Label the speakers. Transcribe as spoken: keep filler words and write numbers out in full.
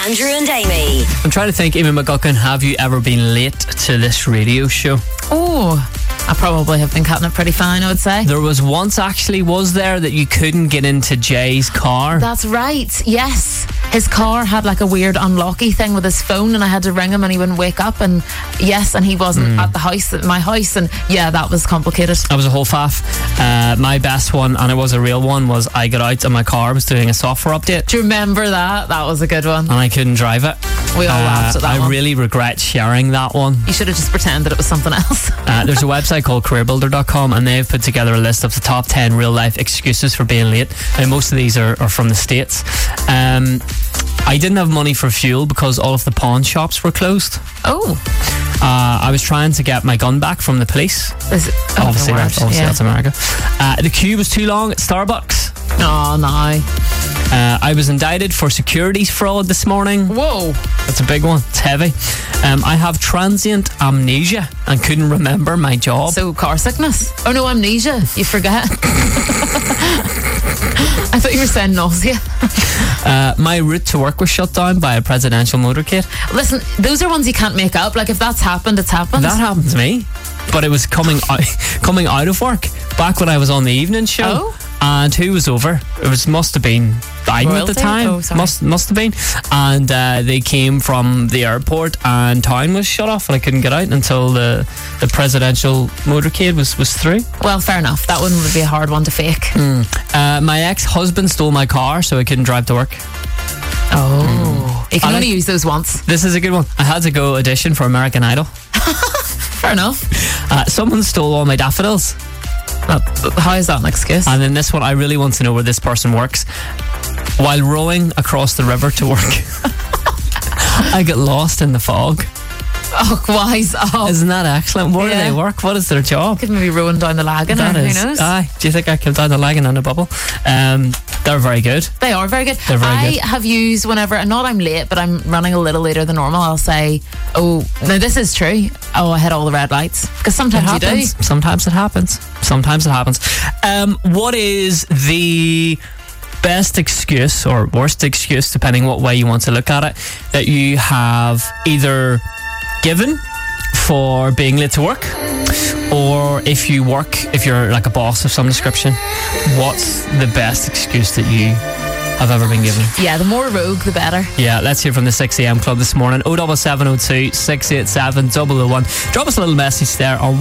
Speaker 1: Andrew and Amy.
Speaker 2: I'm trying to think, Amy McGuckin, have you ever been late to this radio show?
Speaker 3: Oh, I probably have been cutting it pretty fine, I would say.
Speaker 2: There was once, actually, was there, that you couldn't get into Jay's car?
Speaker 3: That's right, yes. His car had like a weird unlocky thing with his phone, and I had to ring him and he wouldn't wake up, and yes, and he wasn't mm. at the house, at my house, and yeah, that was complicated.
Speaker 2: That was a whole faff. Uh, my best one, and it was a real one, was I got out and my car was doing a software update.
Speaker 3: Do you remember that? That was a good one.
Speaker 2: And I couldn't drive it.
Speaker 3: We all uh, laughed at that
Speaker 2: I
Speaker 3: one.
Speaker 2: really regret sharing that one.
Speaker 3: You should have just pretended it was something else.
Speaker 2: uh, there's a website called career builder dot com, and they've put together a list of the top ten real life excuses for being late, and most of these are, are from the States. um, I didn't have money for fuel because all of the pawn shops were closed.
Speaker 3: Oh.
Speaker 2: Uh, I was trying to get my gun back from the police.
Speaker 3: Is it, oh,
Speaker 2: obviously, that's, obviously
Speaker 3: yeah.
Speaker 2: that's America. Uh, the queue was too long at Starbucks.
Speaker 3: Oh, no.
Speaker 2: Uh, I was indicted for securities fraud this morning.
Speaker 3: Whoa.
Speaker 2: That's a big one. It's heavy. Um, I have transient amnesia and couldn't remember my job.
Speaker 3: So, car sickness? Oh, no, amnesia. You forget. I thought you were saying nausea.
Speaker 2: uh, my route to work was shut down by a presidential motorcade.
Speaker 3: Listen, those are ones you can't make up. Like, if that's happened, it's happened.
Speaker 2: That happened to me. But it was coming out, coming out of work back when I was on the evening show.
Speaker 3: Oh.
Speaker 2: And who was over? It was must have been Biden
Speaker 3: Royalty?
Speaker 2: at the time.
Speaker 3: Oh, sorry.
Speaker 2: Must must have been. And uh, they came from the airport, and town was shut off, and I couldn't get out until the the presidential motorcade was was through.
Speaker 3: Well, fair enough. That one would be a hard one to fake.
Speaker 2: Mm. Uh, my ex-husband stole my car, so I couldn't drive to work.
Speaker 3: Oh, mm. You can
Speaker 2: and
Speaker 3: only
Speaker 2: I,
Speaker 3: use those once.
Speaker 2: This is a good one. I had to go audition for American Idol.
Speaker 3: Fair enough.
Speaker 2: Uh, someone stole all my daffodils.
Speaker 3: Uh, how is that an excuse?
Speaker 2: And then this one, I really want to know where this person works. While rowing across the river to work, I get lost in the fog.
Speaker 3: Oh, wise up.
Speaker 2: Isn't that excellent? Where
Speaker 3: yeah.
Speaker 2: do they work? What is their job?
Speaker 3: Could maybe ruin down the lagoon, or
Speaker 2: is,
Speaker 3: who knows?
Speaker 2: Aye. Do you think I came down the lagoon in a bubble? Um, they're very good.
Speaker 3: They are very good.
Speaker 2: They're very
Speaker 3: I
Speaker 2: good.
Speaker 3: have used whenever, and not I'm late, but I'm running a little later than normal, I'll say, oh, no, this is true. Oh, I hit all the red lights. Because sometimes you do.
Speaker 2: Sometimes it happens. Sometimes it happens. Um, what is the best excuse or worst excuse, depending what way you want to look at it, that you have either given for being late to work, or if you work, if you're like a boss of some description, what's the best excuse that you have ever been given?
Speaker 3: Yeah, the more rogue, the better.
Speaker 2: Yeah, let's hear from the six a.m. club this morning. oh seven seven oh two, six eight seven, double oh one. Drop us a little message there on